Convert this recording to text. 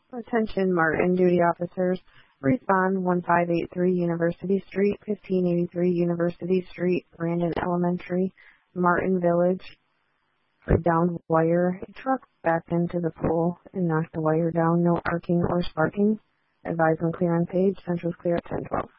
Attention Martin duty officers. Respond 1583 University Street, 1583 University Street, Brandon Elementary, Martin Village. For downed wire, a truck backed into the pole and knocked the wire down. No arcing or sparking. Advise when clear on page. Central's clear at 1012.